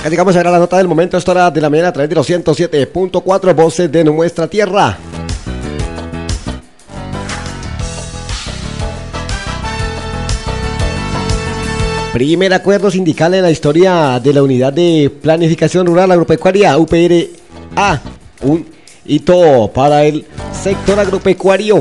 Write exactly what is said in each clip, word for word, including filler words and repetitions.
Acá llegamos a ver la nota del momento, esta hora de la mañana a través de los ciento siete punto cuatro, Voces de Nuestra Tierra. Primer acuerdo sindical en la historia de la Unidad de Planificación Rural Agropecuaria, U P R A, un hito para el sector agropecuario.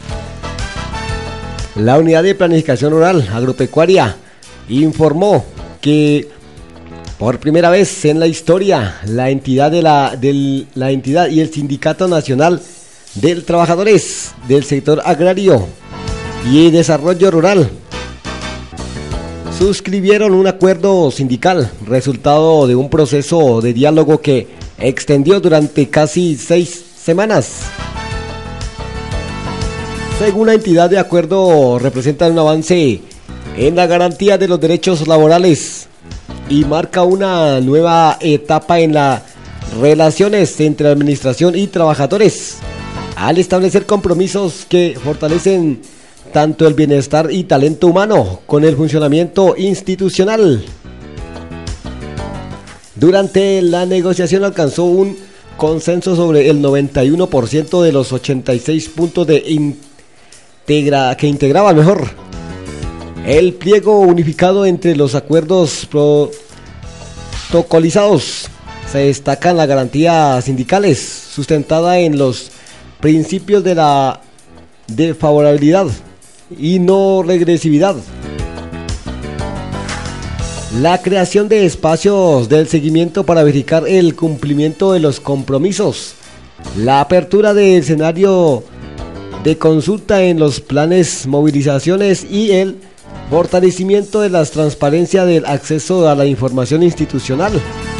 La Unidad de Planificación Rural Agropecuaria informó que por primera vez en la historia la entidad de la, de la entidad y el Sindicato Nacional de Trabajadores del Sector Agrario y Desarrollo Rural suscribieron un acuerdo sindical, resultado de un proceso de diálogo que extendió durante casi seis semanas. Según la entidad, de acuerdo representa un avance en la garantía de los derechos laborales y marca una nueva etapa en las relaciones entre administración y trabajadores, al establecer compromisos que fortalecen tanto el bienestar y talento humano con el funcionamiento institucional. Durante la negociación alcanzó un consenso sobre el noventa y uno por ciento de los ochenta y seis puntos de integra que integraba mejor el pliego unificado. Entre los acuerdos protocolizados se destacan las garantías sindicales sustentada en los principios de la de favorabilidad y no regresividad, la creación de espacios del seguimiento para verificar el cumplimiento de los compromisos, la apertura de escenario de consulta en los planes, movilizaciones y el fortalecimiento de la transparencia del acceso a la información institucional.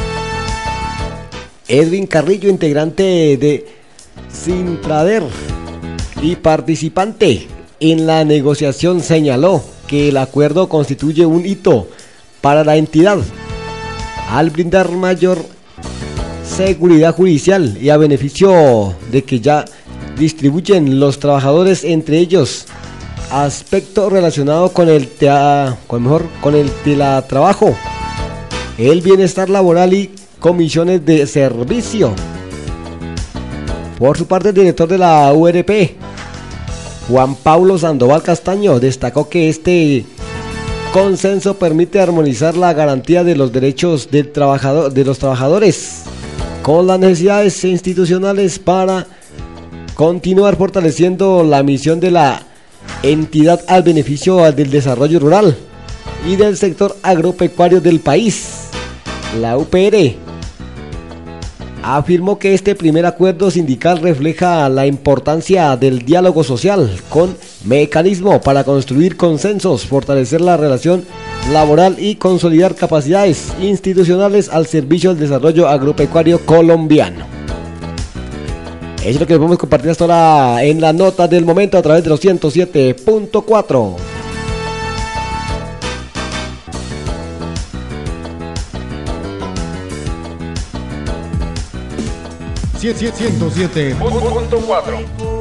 Edwin Carrillo, integrante de Sintrader y participante en la negociación, señaló que el acuerdo constituye un hito para la entidad al brindar mayor seguridad judicial y a beneficio de que ya distribuyen los trabajadores entre ellos aspectos relacionados con el tea, con mejor con el teletrabajo, el bienestar laboral y comisiones de servicio. Por su parte, el director de la U R P, Juan Pablo Sandoval Castaño, destacó que este consenso permite armonizar la garantía de los derechos del trabajador, de los trabajadores con las necesidades institucionales para continuar fortaleciendo la misión de la entidad al beneficio del desarrollo rural y del sector agropecuario del país. La U P R afirmó que este primer acuerdo sindical refleja la importancia del diálogo social con mecanismo para construir consensos, fortalecer la relación laboral y consolidar capacidades institucionales al servicio del desarrollo agropecuario colombiano. Eso es lo que podemos compartir hasta ahora en la nota del momento a través de los ciento siete punto cuatro. ciento siete punto cuatro.